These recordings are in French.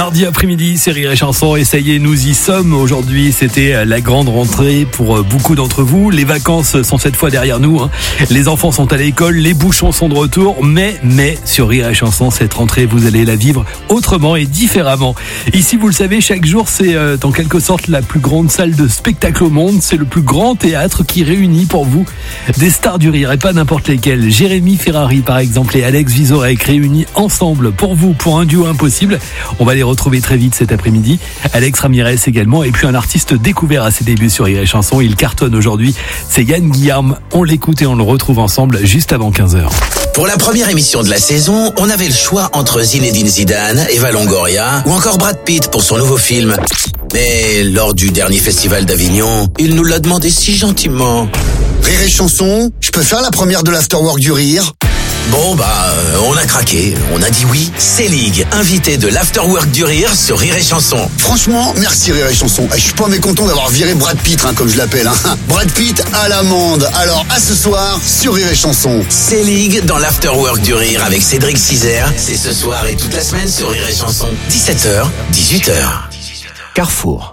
mardi après-midi, c'est Rire et Chanson et ça y est, nous y sommes. Aujourd'hui, c'était la grande rentrée pour beaucoup d'entre vous. Les vacances sont cette fois derrière nous. Les enfants sont à l'école, les bouchons sont de retour. Mais sur Rire et Chanson, cette rentrée, vous allez la vivre autrement et différemment. Ici, vous le savez, chaque jour, c'est en quelque sorte la plus grande salle de spectacle au monde. C'est le plus grand théâtre qui réunit pour vous des stars du rire et pas n'importe lesquelles. Jérémy Ferrari, par exemple, et Alex Vizorek réunis ensemble pour vous, pour un duo impossible. On va les retrouver très vite cet après-midi. Alex Ramirez également, et puis un artiste découvert à ses débuts sur Rire et Chanson. Il cartonne aujourd'hui. C'est Yann Guillaume. On l'écoute et on le retrouve ensemble juste avant 15h. Pour la première émission de la saison, on avait le choix entre Zinedine Zidane, Eva Longoria ou encore Brad Pitt pour son nouveau film. Mais lors du dernier festival d'Avignon, il nous l'a demandé si gentiment. Rire et Chanson, je peux faire la première de l'Afterwork du Rire ? Bon on a craqué, on a dit oui. C-League, invité de l'Afterwork du Rire sur Rire et Chanson. Franchement, merci Rire et Chanson. Je suis pas mécontent d'avoir viré Brad Pitt, comme je l'appelle. Brad Pitt à l'amende. Alors à ce soir sur Rire et Chanson. C-League dans l'Afterwork du Rire avec Cédric Cizer. C'est ce soir et toute la semaine sur Rire et Chanson. 17h, 18h. Carrefour.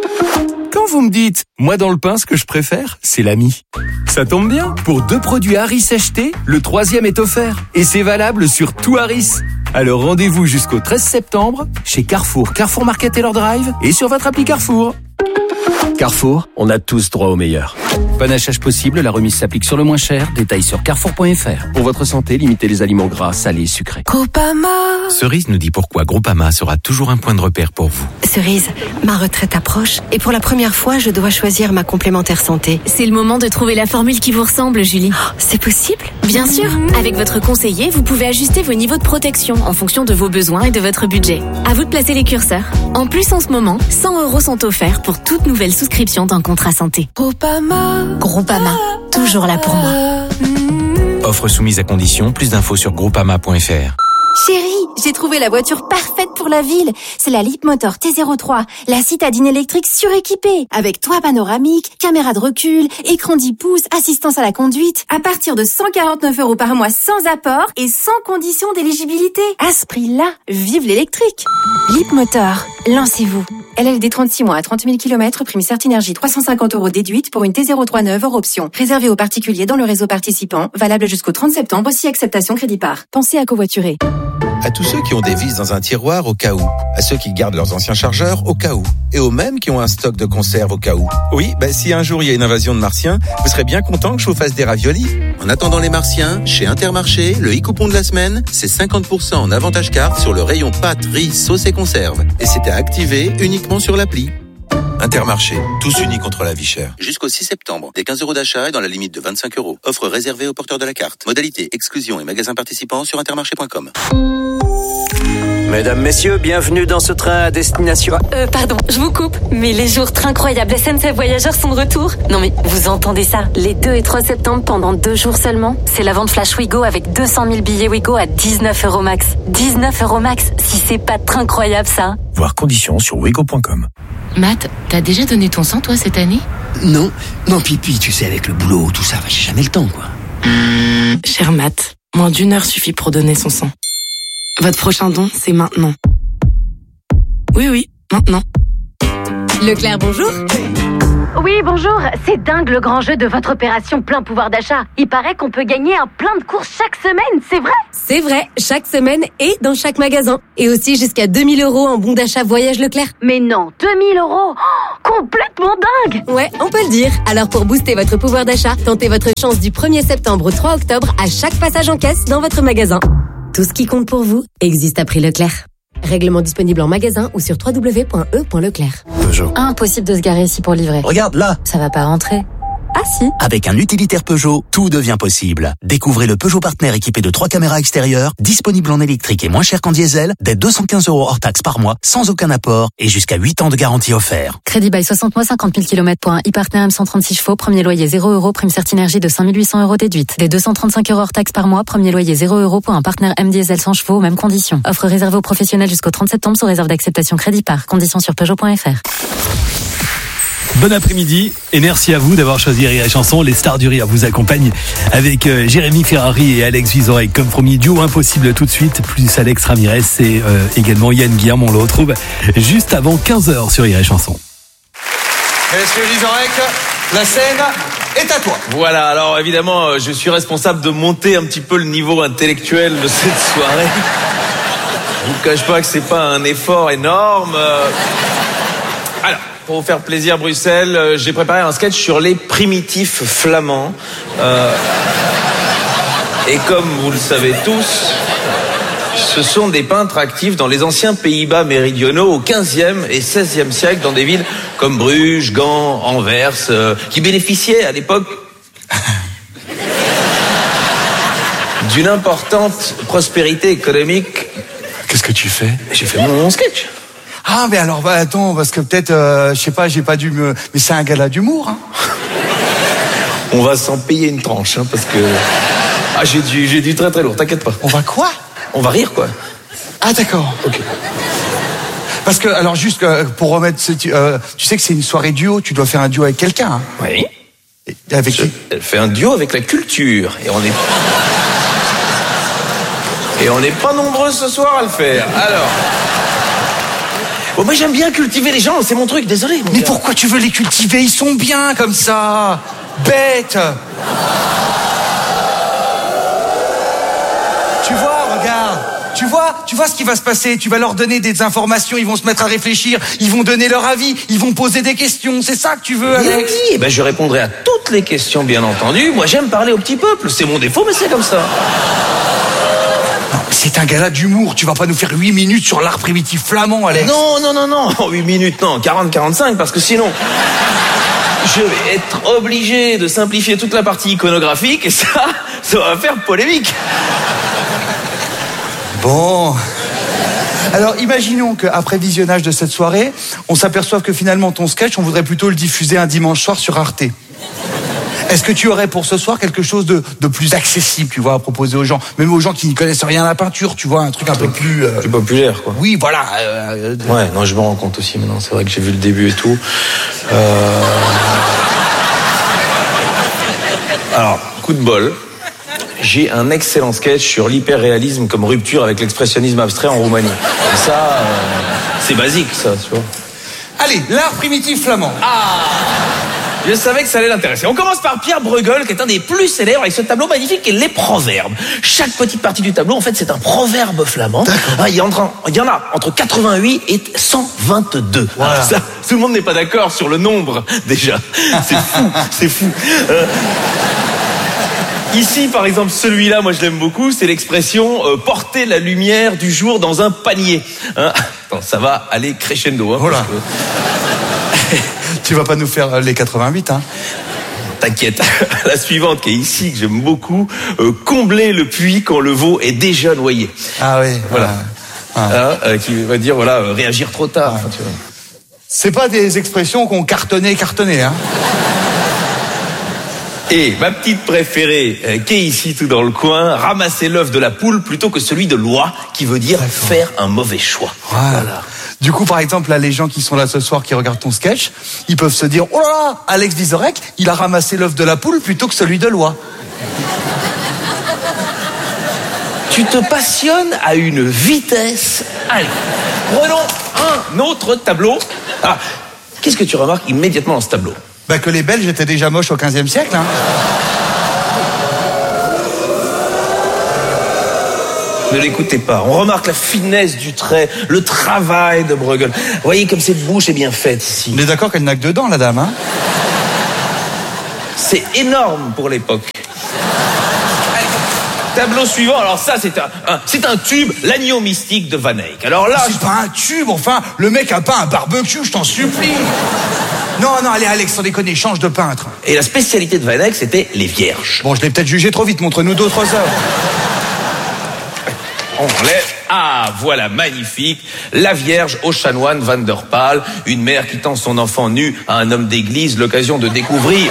Quand vous me dites, moi dans le pain, ce que je préfère, c'est l'ami. Ça tombe bien, pour 2 produits Harris achetés, le 3e est offert. Et c'est valable sur tout Harris. Alors rendez-vous jusqu'au 13 septembre chez Carrefour, Carrefour Market et leur Drive et sur votre appli Carrefour. Carrefour, on a tous droit au meilleur. Panachage possible, la remise s'applique sur le moins cher. Détails sur carrefour.fr. Pour votre santé, limitez les aliments gras, salés et sucrés. Groupama. Cerise nous dit pourquoi Groupama sera toujours un point de repère pour vous. Cerise, ma retraite approche et pour la première fois, je dois choisir ma complémentaire santé. C'est le moment de trouver la formule qui vous ressemble, Julie. C'est possible ? Bien sûr. Avec votre conseiller, vous pouvez ajuster vos niveaux de protection en fonction de vos besoins et de votre budget. À vous de placer les curseurs. En plus, en ce moment, 100 € sont offerts pour toute nouvelle souscription d'un contrat santé. Groupama, toujours là pour moi. Offre soumise à condition, plus d'infos sur groupama.fr. Chérie, j'ai trouvé la voiture parfaite pour la ville. C'est la Leapmotor T03, la citadine électrique suréquipée, avec toit panoramique, caméra de recul, écran 10 pouces, assistance à la conduite, à partir de 149 € par mois sans apport et sans condition d'éligibilité. À ce prix-là, vive l'électrique. Leapmotor, lancez-vous. LLD 36 mois à 30 000 km, prime Certinergie 350 € déduite pour une T03 neuve hors option. Réservé aux particuliers dans le réseau participant, valable jusqu'au 30 septembre, si acceptation crédit par. Pensez à covoiturer. À tous ceux qui ont des vis dans un tiroir au cas où, à ceux qui gardent leurs anciens chargeurs au cas où, et aux mêmes qui ont un stock de conserve au cas où. Oui, si un jour il y a une invasion de martiens, vous serez bien content que je vous fasse des raviolis. En attendant les martiens, chez Intermarché, le e-coupon de la semaine, c'est 50% en avantage carte sur le rayon pâtes, riz, sauce et conserve. Et c'est à activer uniquement sur l'appli. Intermarché, tous unis contre la vie chère. Jusqu'au 6 septembre, des 15 € d'achat et dans la limite de 25 €. Offre réservée aux porteurs de la carte. Modalité, exclusion et magasins participants sur intermarché.com. Mesdames, messieurs, bienvenue dans ce train à destination... Pardon, je vous coupe, mais les jours incroyables SNCF Voyageurs sont de retour. Non mais, vous entendez ça? Les 2 et 3 septembre, pendant 2 jours seulement, c'est la vente Flash Ouigo avec 200 000 billets Ouigo à 19 € max. 19 € max, si c'est pas incroyable ça. Voir conditions sur ouigo.com. Matt, t'as déjà donné ton sang, toi, cette année? Non, Pipi, tu sais, avec le boulot, tout ça, j'ai jamais le temps, quoi. Cher Matt, moins d'1 heure suffit pour donner son sang. Votre prochain don, c'est maintenant. Oui, maintenant. Leclerc, bonjour. Oui, bonjour. C'est dingue le grand jeu de votre opération plein pouvoir d'achat. Il paraît qu'on peut gagner un plein de courses chaque semaine, c'est vrai? C'est vrai, chaque semaine et dans chaque magasin. Et aussi jusqu'à 2 000 € en bon d'achat voyage Leclerc. Mais non, 2 000 €, complètement dingue. Ouais, on peut le dire. Alors pour booster votre pouvoir d'achat, tentez votre chance du 1er septembre au 3 octobre à chaque passage en caisse dans votre magasin. Tout ce qui compte pour vous existe à prix Leclerc. Règlement disponible en magasin ou sur www.e.leclerc. Peugeot. Impossible de se garer ici pour livrer. Regarde là. Ça va pas rentrer. Ah si. Avec un utilitaire Peugeot, tout devient possible. Découvrez le Peugeot Partner équipé de 3 caméras extérieures, disponible en électrique et moins cher qu'en diesel, dès 215 € hors taxe par mois, sans aucun apport et jusqu'à 8 ans de garantie offert. Crédit bail 60 mois, 50 000 km pour un e-Partner M136 chevaux, premier loyer 0 €, prime Certinergie de 5 800 € déduite. Dès 235 € hors taxe par mois, premier loyer 0 € pour un Partner M diesel 100 chevaux, mêmes conditions. Offre réservée aux professionnels jusqu'au 30 septembre sous réserve d'acceptation crédit par. Conditions sur Peugeot.fr. Bon après-midi et merci à vous d'avoir choisi Rire et Chanson. Les stars du rire vous accompagnent avec Jérémy Ferrari et Alex Vizorek comme premier duo impossible tout de suite, plus Alex Ramirez et également Yann Guillaume. On le retrouve juste avant 15h sur Rire et Chanson. Monsieur Vizorek, la scène est à toi. Voilà, alors évidemment, je suis responsable de monter un petit peu le niveau intellectuel de cette soirée. Je vous cache pas que c'est pas un effort énorme. Alors, pour vous faire plaisir, Bruxelles, j'ai préparé un sketch sur les primitifs flamands. Et comme vous le savez tous, ce sont des peintres actifs dans les anciens Pays-Bas méridionaux au XVe et XVIe siècle, dans des villes comme Bruges, Gand, Anvers, qui bénéficiaient à l'époque d'une importante prospérité économique. Qu'est-ce que tu fais? J'ai fait mon sketch. Ah, mais alors, attends, parce que peut-être, je sais pas, j'ai pas dû me... Mais c'est un gala d'humour, hein. On va s'en payer une tranche, hein, parce que... Ah, j'ai du très très lourd, t'inquiète pas. On va quoi? On va rire, quoi. Ah, d'accord. Ok. Parce que, alors, juste pour remettre... tu sais que c'est une soirée duo, tu dois faire un duo avec quelqu'un, hein. Oui. Et avec qui? Elle fait un duo avec la culture, et on n'est pas nombreux ce soir à le faire. Alors... Bon, moi j'aime bien cultiver les gens, c'est mon truc, désolé. Mais pourquoi tu veux les cultiver? Ils sont bien comme ça. Bête. Tu vois, regarde. Tu vois ce qui va se passer. Tu vas leur donner des informations, ils vont se mettre à réfléchir, ils vont donner leur avis, ils vont poser des questions. C'est ça que tu veux, Alex? Oui, ben je répondrai à toutes les questions, bien entendu. Moi j'aime parler au petit peuple, c'est mon défaut, mais c'est comme ça. C'est un gala d'humour, tu vas pas nous faire 8 minutes sur l'art primitif flamand, Alex. Non, 8 minutes, non, 40-45, parce que sinon, je vais être obligé de simplifier toute la partie iconographique, et ça va faire polémique. Bon. Alors, imaginons qu'après visionnage de cette soirée, on s'aperçoive que finalement ton sketch, on voudrait plutôt le diffuser un dimanche soir sur Arte. Est-ce que tu aurais pour ce soir quelque chose de plus accessible, tu vois, à proposer aux gens, même aux gens qui ne connaissent rien à la peinture, tu vois, un truc un peu plus... Plus populaire, quoi. Oui, voilà. Ouais, non, je me rends compte aussi maintenant, c'est vrai que j'ai vu le début et tout. Alors, coup de bol, j'ai un excellent sketch sur l'hyperréalisme comme rupture avec l'expressionnisme abstrait en Roumanie. Et ça, c'est basique, ça, tu vois. Allez, l'art primitif flamand. Je savais que ça allait l'intéresser. On commence par Pierre Bruegel, qui est un des plus célèbres, avec ce tableau magnifique qui est les proverbes. Chaque petite partie du tableau, en fait, c'est un proverbe flamand. Il y en a entre 88 et 122. Voilà. Ça, tout le monde n'est pas d'accord sur le nombre, déjà. C'est fou. Ici, par exemple, celui-là, moi je l'aime beaucoup, c'est l'expression porter la lumière du jour dans un panier. Hein, attends, ça va aller crescendo. Hein, voilà. Tu vas pas nous faire les 88, hein? T'inquiète. La suivante qui est ici, que j'aime beaucoup, combler le puits quand le veau est déjà noyé. Ah oui. Voilà. Qui va dire, voilà, réagir trop tard. Enfin, tu vois. C'est pas des expressions qu'on cartonnait, hein? Et ma petite préférée, qui est ici tout dans le coin, ramasser l'œuf de la poule plutôt que celui de l'oie, qui veut dire faire un mauvais choix. Voilà. Du coup, par exemple, là, les gens qui sont là ce soir, qui regardent ton sketch, ils peuvent se dire, oh là là, Alex Vizorek, il a ramassé l'œuf de la poule plutôt que celui de l'oie. Tu te passionnes à une vitesse. Allez, prenons un autre tableau. Ah, qu'est-ce que tu remarques immédiatement dans ce tableau? Bah, que les Belges étaient déjà moches au XVe siècle, hein. Ne l'écoutez pas. On remarque la finesse du trait, le travail de Bruegel. Vous voyez comme cette bouche est bien faite ici. On est d'accord qu'elle n'a que deux dents, la dame, hein? C'est énorme pour l'époque. Tableau suivant, alors ça c'est un tube, l'agneau mystique de Van Eyck. Alors là, c'est pas un tube, enfin, le mec a pas un barbecue, je t'en supplie. Non, allez Alex, sans déconner, change de peintre. Et la spécialité de Van Eyck, c'était les vierges. Bon, je l'ai peut-être jugé trop vite, montre-nous d'autres œuvres. On enlève. Ah, voilà, magnifique. La Vierge au chanoine Van der Pal, une mère qui tend son enfant nu à un homme d'église, l'occasion de découvrir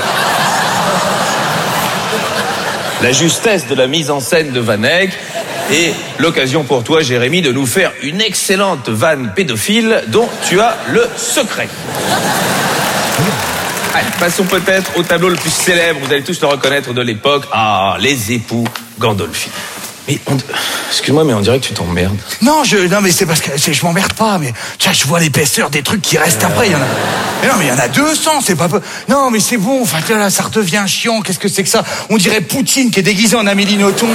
la justesse de la mise en scène de Van Eyck et l'occasion pour toi, Jérémy, de nous faire une excellente vanne pédophile dont tu as le secret. Allez, passons peut-être au tableau le plus célèbre, vous allez tous le reconnaître de l'époque. Ah, les époux Gandolfini. Mais excuse-moi, mais on dirait que tu t'emmerdes. Non, mais c'est parce que je m'emmerde pas, mais tiens, je vois l'épaisseur des trucs qui restent après, il y en a. Mais non, mais il y en a 200, c'est pas peu. Non, mais c'est bon, enfin là, ça redevient chiant, qu'est-ce que c'est que ça? On dirait Poutine qui est déguisé en Amélie Nothomb.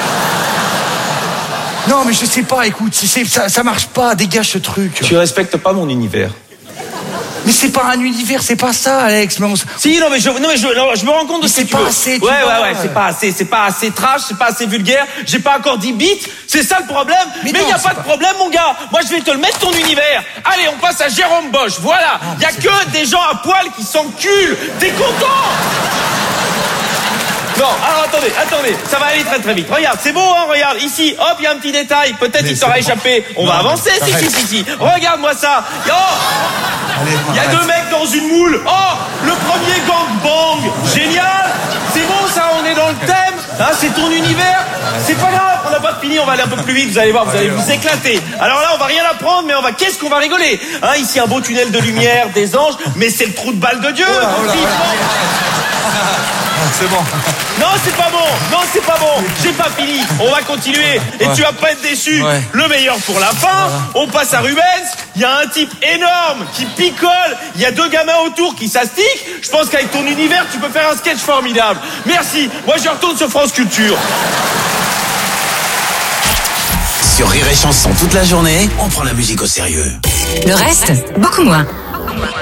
Non, mais je sais pas, écoute, ça marche pas, dégage ce truc. Tu respectes pas mon univers. Mais c'est pas un univers, c'est pas ça, Alex. Si, non, mais je me rends compte de ce que tu veux. C'est pas assez, ouais, c'est pas assez trash, c'est pas assez vulgaire, j'ai pas encore 10 bits, c'est ça le problème. Mais y a pas de problème, mon gars. Moi, je vais te le mettre ton univers. Allez, on passe à Jérôme Bosch, voilà. Y a que des gens à poil qui s'enculent. T'es content? Non, alors attendez, ça va aller très très vite. Regarde, c'est beau, hein, regarde, ici, hop, il y a un petit détail, peut-être il t'aura échappé. On va avancer, si. Regarde-moi ça. Oh, il y a 2 mecs dans une moule. Oh, le premier gangbang. Génial. C'est bon ça, on est dans le thème. Hein, c'est ton univers. C'est pas grave, on n'a pas fini, on va aller un peu plus vite, vous allez voir, vous allez vous éclater. Alors là, on va rien apprendre, mais qu'est-ce qu'on va rigoler. Hein, ici, un beau tunnel de lumière, des anges, mais c'est le trou de balle de Dieu. C'est bon. Non, c'est pas bon. J'ai pas fini. On va continuer. Et tu vas pas être déçu. Ouais. Le meilleur pour la fin. On passe à Rubens. Il y a un type énorme qui picole. Il y a 2 gamins autour qui s'astiquent. Je pense qu'avec ton univers, tu peux faire un sketch formidable. Merci. Moi, je retourne sur France Culture. Sur Rire et Chanson toute la journée, on prend la musique au sérieux. Le reste, beaucoup moins.